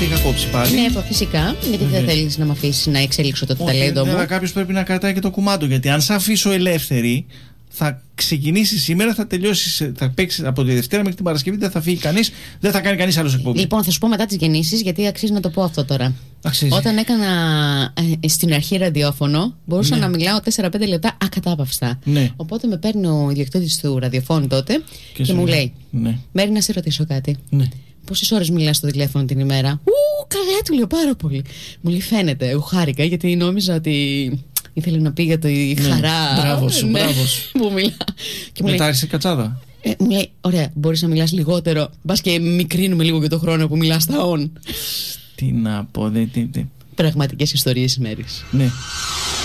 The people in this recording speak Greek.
σε είχα κόψει πάλι. Ναι, φυσικά. Γιατί δεν θέλεις να με αφήσεις να εξελίξω το ταλέντο μου. Αλλά κάποιος πρέπει να κρατάει και το κουμάντο. Γιατί αν σε αφήσω ελεύθερη, θα ξεκινήσει σήμερα, θα τελειώσει, θα παίξει από τη Δευτέρα μέχρι την Παρασκευή, δεν θα φύγει κανείς, δεν θα κάνει κανείς άλλος εκπομπή. Λοιπόν, θα σου πω μετά τις γεννήσεις, γιατί αξίζει να το πω αυτό τώρα. Αξίζει. Όταν έκανα στην αρχή ραδιόφωνο, μπορούσα να μιλάω 4-5 λεπτά ακατάπαυστα. Ναι. Οπότε με παίρνει ο ιδιοκτήτης του ραδιοφώνου τότε και μου λέει: Μέρη, να σε ρωτήσω κάτι. Ναι. Πόσες ώρες μιλάς στο τηλέφωνο την ημέρα? Καλά, του λέω, πάρα πολύ. Μου λέει: Φαίνεται. Εγώ χάρηκα γιατί νόμιζα ότι ήθελε να πει για τη χαρά. Μπράβο σου, μπράβο σου. Που μιλά. Μετά άρχισε κατσάδα. Μου λέει: Ωραία, μπορείς να μιλάς λιγότερο. Μπας και μικρύνουμε λίγο και το χρόνο που μιλάς στα on. Τι να πω, Πραγματικές ιστορίες Μέρης. Ναι.